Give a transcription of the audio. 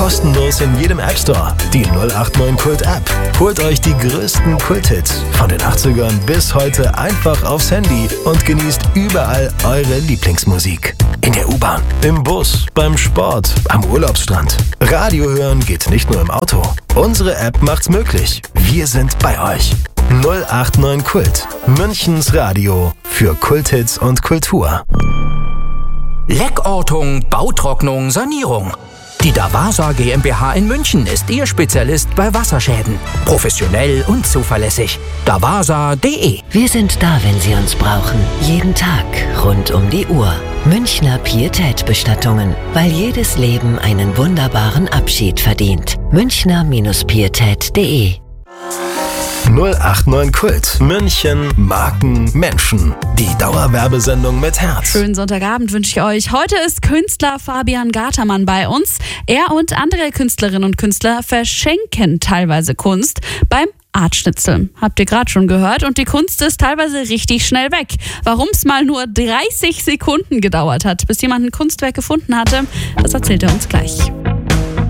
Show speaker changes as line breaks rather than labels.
Kostenlos in jedem App Store. Die 089 Kult App. Holt euch die größten Kult-Hits von den 80ern bis heute einfach aufs Handy und genießt überall eure Lieblingsmusik. In der U-Bahn, im Bus, beim Sport, am Urlaubsstrand. Radio hören geht nicht nur im Auto. Unsere App macht's möglich. Wir sind bei euch. 089 Kult. Münchens Radio für Kulthits und Kultur.
Leckortung, Bautrocknung, Sanierung. Die Davasa GmbH in München ist Ihr Spezialist bei Wasserschäden. Professionell und zuverlässig. Davasa.de.
Wir sind da, wenn Sie uns brauchen. Jeden Tag, rund um die Uhr. Münchner Pietät-Bestattungen. Weil jedes Leben einen wunderbaren Abschied verdient. Münchner-Pietät.de.
089 Kult. München, Marken, Menschen. Die Dauerwerbesendung mit Herz.
Schönen Sonntagabend wünsche ich euch. Heute ist Künstler Fabian Gatermann bei uns. Er und andere Künstlerinnen und Künstler verschenken teilweise Kunst beim Artschnitzel. Habt ihr gerade schon gehört. Und die Kunst ist teilweise richtig schnell weg. Warum es mal nur 30 Sekunden gedauert hat, bis jemand ein Kunstwerk gefunden hatte, das erzählt er uns gleich.